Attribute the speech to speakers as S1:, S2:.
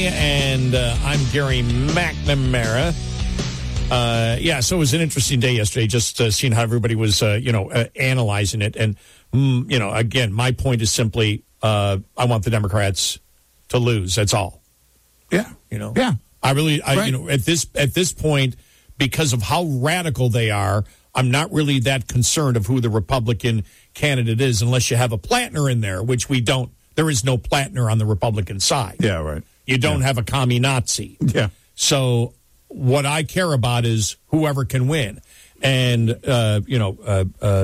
S1: And I'm Gary McNamara. So it was an interesting day yesterday, just seeing how everybody was, analyzing it. And, again, my point is simply I want the Democrats to lose. That's all.
S2: Yeah.
S1: Yeah. At this point, because of how radical they are, I'm not really that concerned of who the Republican candidate is unless you have a Plattner in there, which we don't. There is no Plattner on the Republican side.
S2: Yeah, right.
S1: You don't have a commie Nazi.
S2: Yeah.
S1: So what I care about is whoever can win. And,